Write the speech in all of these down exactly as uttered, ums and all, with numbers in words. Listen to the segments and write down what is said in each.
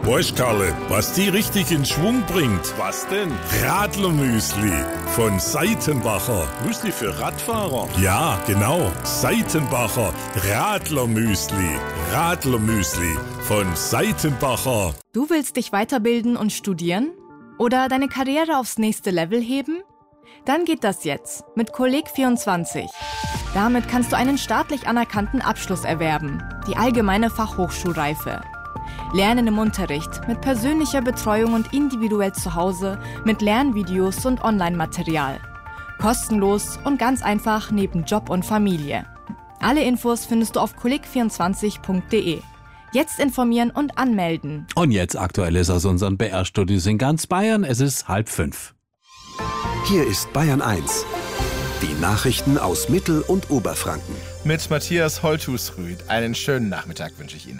Weißt, Karle, was die richtig in Schwung bringt? Was denn? Radlermüsli von Seitenbacher. Müsli für Radfahrer? Ja, genau. Seitenbacher Radlermüsli. Radlermüsli von Seitenbacher. Du willst dich weiterbilden und studieren? Oder deine Karriere aufs nächste Level heben? Dann geht das jetzt mit Kolleg vierundzwanzig. Damit kannst du einen staatlich anerkannten Abschluss erwerben, die allgemeine Fachhochschulreife. Lernen im Unterricht, mit persönlicher Betreuung und individuell zu Hause, mit Lernvideos und Online-Material. Kostenlos und ganz einfach neben Job und Familie. Alle Infos findest du auf kolleg vierundzwanzig punkt de. Jetzt informieren und anmelden. Und jetzt Aktuelles aus unseren B R-Studios in ganz Bayern. Es ist halb fünf. Hier ist Bayern eins. Die Nachrichten aus Mittel- und Oberfranken. Mit Matthias Holthusrüth. Einen schönen Nachmittag wünsche ich Ihnen.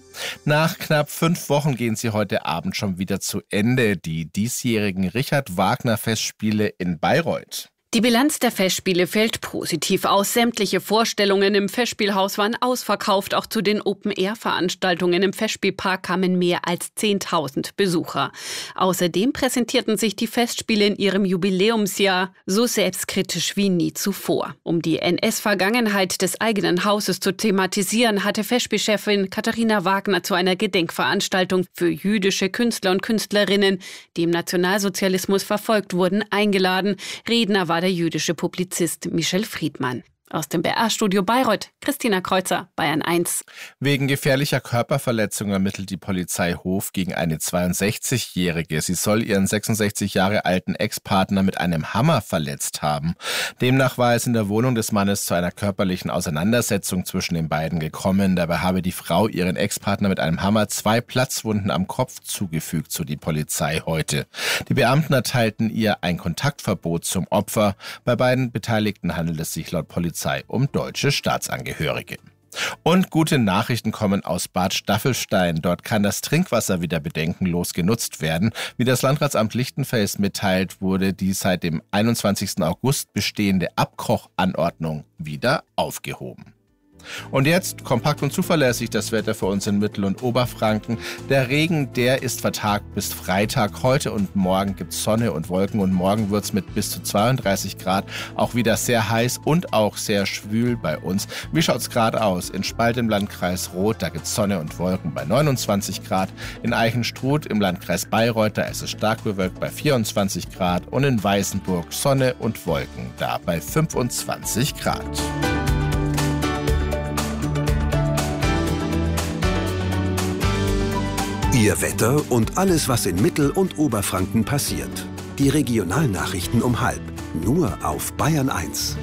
Nach knapp fünf Wochen gehen sie heute Abend schon wieder zu Ende, die diesjährigen Richard-Wagner-Festspiele in Bayreuth. Die Bilanz der Festspiele fällt positiv aus. Sämtliche Vorstellungen im Festspielhaus waren ausverkauft. Auch zu den Open-Air-Veranstaltungen im Festspielpark kamen mehr als zehntausend Besucher. Außerdem präsentierten sich die Festspiele in ihrem Jubiläumsjahr so selbstkritisch wie nie zuvor. Um die N S-Vergangenheit des eigenen Hauses zu thematisieren, hatte Festspielchefin Katharina Wagner zu einer Gedenkveranstaltung für jüdische Künstler und Künstlerinnen, die im Nationalsozialismus verfolgt wurden, eingeladen. Redner war der jüdische Publizist Michel Friedmann. Aus dem B R-Studio Bayreuth, Christina Kreuzer, Bayern eins. Wegen gefährlicher Körperverletzung ermittelt die Polizei Hof gegen eine zweiundsechzigjährige. Sie soll ihren sechsundsechzig Jahre alten Ex-Partner mit einem Hammer verletzt haben. Demnach war es in der Wohnung des Mannes zu einer körperlichen Auseinandersetzung zwischen den beiden gekommen. Dabei habe die Frau ihren Ex-Partner mit einem Hammer zwei Platzwunden am Kopf zugefügt, so die Polizei heute. Die Beamten erteilten ihr ein Kontaktverbot zum Opfer. Bei beiden Beteiligten handelt es sich laut Polizei um deutsche Staatsangehörige. Und gute Nachrichten kommen aus Bad Staffelstein. Dort kann das Trinkwasser wieder bedenkenlos genutzt werden. Wie das Landratsamt Lichtenfels mitteilt, wurde die seit dem einundzwanzigsten August bestehende Abkochanordnung wieder aufgehoben. Und jetzt kompakt und zuverlässig das Wetter für uns in Mittel- und Oberfranken. Der Regen, der ist vertagt bis Freitag. Heute und morgen gibt es Sonne und Wolken und morgen wird es mit bis zu zweiunddreißig Grad auch wieder sehr heiß und auch sehr schwül bei uns. Wie schaut es gerade aus? In Spalt im Landkreis Roth, da gibt es Sonne und Wolken bei neunundzwanzig Grad. In Eichenstruth im Landkreis Bayreuth, da ist es stark bewölkt bei vierundzwanzig Grad. Und in Weißenburg Sonne und Wolken, da bei fünfundzwanzig Grad. Ihr Wetter und alles, was in Mittel- und Oberfranken passiert. Die Regionalnachrichten um halb. Nur auf Bayern eins.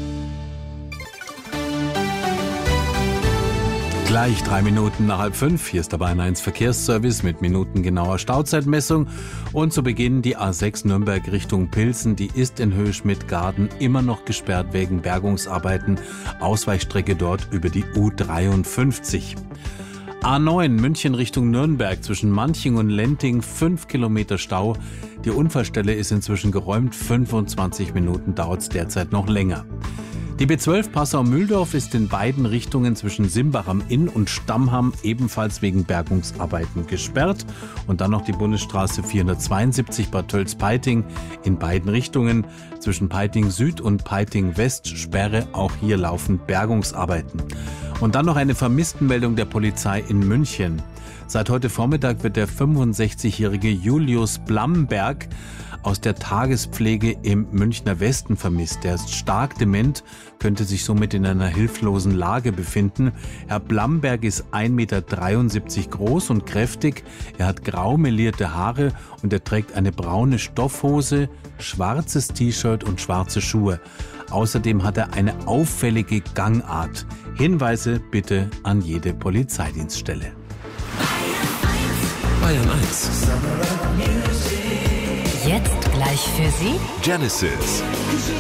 Gleich drei Minuten nach halb fünf. Hier ist der Bayern eins Verkehrsservice mit minutengenauer Stauzeitmessung. Und zu Beginn die A sechs Nürnberg Richtung Pilsen. Die ist in Höhe-Schmidt-Garden immer noch gesperrt wegen Bergungsarbeiten. Ausweichstrecke dort über die U dreiundfünfzig. A neun München Richtung Nürnberg zwischen Manching und Lenting, fünf Kilometer Stau. Die Unfallstelle ist inzwischen geräumt, fünfundzwanzig Minuten dauert es derzeit noch länger. Die B zwölf Passau-Mühldorf ist in beiden Richtungen zwischen Simbach am Inn und Stammham ebenfalls wegen Bergungsarbeiten gesperrt. Und dann noch die Bundesstraße vierhundertzweiundsiebzig Bad Tölz-Peiting in beiden Richtungen. Zwischen Peiting Süd und Peiting West Sperre, auch hier laufen Bergungsarbeiten. Und dann noch eine Vermisstenmeldung der Polizei in München. Seit heute Vormittag wird der fünfundsechzigjährige Julius Blamberg aus der Tagespflege im Münchner Westen vermisst. Er ist stark dement, könnte sich somit in einer hilflosen Lage befinden. Herr Blamberg ist ein Meter dreiundsiebzig groß und kräftig. Er hat grau melierte Haare und er trägt eine braune Stoffhose, schwarzes T-Shirt und schwarze Schuhe. Außerdem hat er eine auffällige Gangart. Hinweise bitte an jede Polizeidienststelle. Bayern eins. Jetzt gleich für Sie Genesis.